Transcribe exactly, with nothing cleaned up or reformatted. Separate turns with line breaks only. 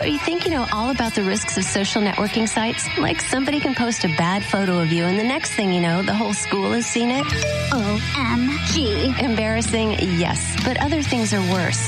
So you think you know all about the risks of social networking sites? Like somebody can post a bad photo of you and the next thing you know, the whole school has seen it?
O M G.
Embarrassing, yes. But other things are worse.